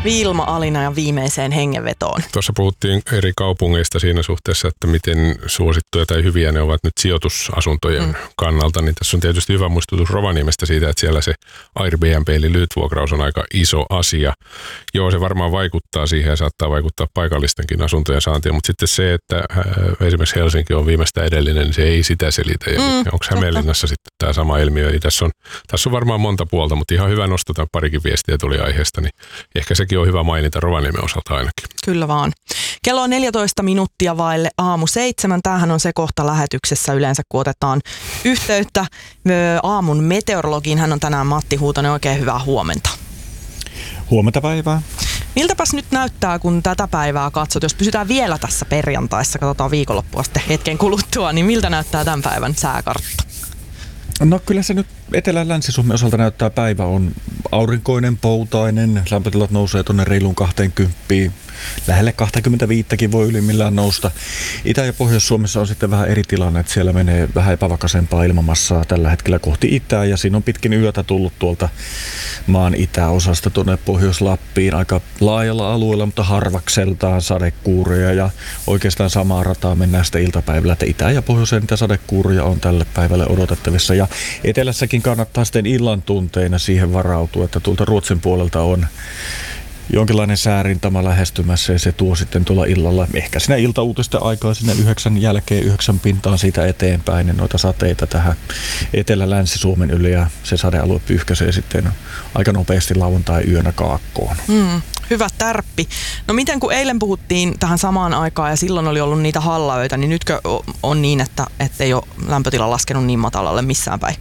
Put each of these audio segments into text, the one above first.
Vilma Alinajan viimeiseen hengenvetoon. Tuossa puhuttiin eri kaupungeista siinä suhteessa, että miten suosittuja tai hyviä ne ovat nyt sijoitusasuntojen kannalta. Niin tässä on tietysti hyvä muistutus Rovaniemestä siitä, että siellä se Airbnb eli lyhytvuokraus on aika iso asia. Joo, se varmaan vaikuttaa siihen ja saattaa vaikuttaa paikallistenkin asuntojen saantiin, mutta sitten se, että esimerkiksi Helsinki on viimeistä edellinen, niin se ei sitä selitä. Onko Hämeenlinnassa sitten tämä sama ilmiö? Eli tässä on varmaan monta puolta, mutta ihan hyvä nostaa, parikin viestiä tuli aiheesta, niin ehkä sekin on hyvä mainita Rovaniemen osalta ainakin. Kyllä vaan. Kello on 14 minuuttia vaille 6:07. Tämähän on se kohta lähetyksessä yleensä, kun otetaan yhteyttä aamun meteorologiin. Hän on tänään Matti Huutonen. Oikein hyvää huomenta. Huomenta päivää. Miltäpäs nyt näyttää, kun tätä päivää katsot? Jos pysytään vielä tässä perjantaissa, katsotaan viikonloppua sitten hetken kuluttua, niin miltä näyttää tämän päivän sääkartta? No kyllä se nyt Etelä- ja Länsi-Suomen osalta näyttää päivä on aurinkoinen, poutainen, lämpötilat nousee tuonne reiluun 20, lähelle 25kin voi ylimmillään nousta. Itä- ja Pohjois-Suomessa on sitten vähän eri tilanne, että siellä menee vähän epävakaisempaa ilmamassaa tällä hetkellä kohti itää ja siinä on pitkin yötä tullut tuolta maan itäosasta tuonne Pohjois-Lappiin aika laajalla alueella, mutta harvakseltaan sadekuuroja ja oikeastaan samaa rataa mennään sitten iltapäivällä, että itä- ja pohjoiseen niitä sadekuuroja on tälle päivälle odotettavissa ja etelässäkin kannattaa sitten illan tunteina siihen varautua, että tuolta Ruotsin puolelta on jonkinlainen säärintama lähestymässä ja se tuo sitten tuolla illalla, ehkä siinä iltauutisten aikaa sinne 9 jälkeen 9 pintaan siitä eteenpäin, niin noita sateita tähän Etelä-Länsi-Suomen yli ja se sadealue pyyhkäisee sitten aika nopeasti lauantai-yönä kaakkoon. Hyvä tärppi. No miten kun eilen puhuttiin tähän samaan aikaan ja silloin oli ollut niitä hallaöitä, niin nytkö on niin, että ei ole lämpötila laskenut niin matalalle missään päin?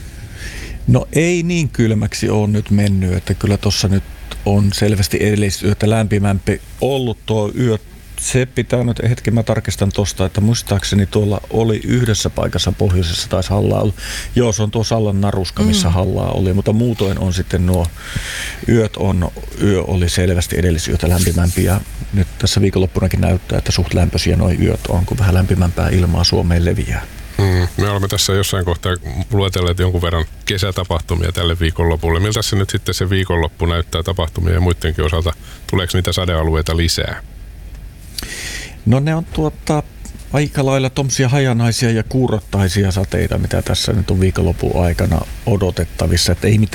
No ei niin kylmäksi ole nyt mennyt, että kyllä tuossa nyt on selvästi edellisyötä lämpimämpi ollut tuo yö. Se pitää nyt hetken, mä tarkistan tuosta, että muistaakseni tuolla oli yhdessä paikassa pohjoisessa taisi hallaa ollut. Joo, se on tuo Sallan Naruska, missä hallaa oli, mutta muutoin on sitten nuo yö oli selvästi edellisyötä lämpimämpi ja nyt tässä viikonloppunakin näyttää, että suht lämpöisiä nuo yöt on, kun vähän lämpimämpää ilmaa Suomeen leviää. Me olemme tässä jossain kohtaa luetelleet jonkun verran kesätapahtumia tälle viikonlopulle. Miltä se nyt sitten se viikonloppu näyttää tapahtumia ja muidenkin osalta? Tuleeko niitä sadealueita lisää? No ne on aika lailla tommosia hajanaisia ja kuurottaisia sateita, mitä tässä nyt on viikonlopun aikana odotettavissa. Että ei mitään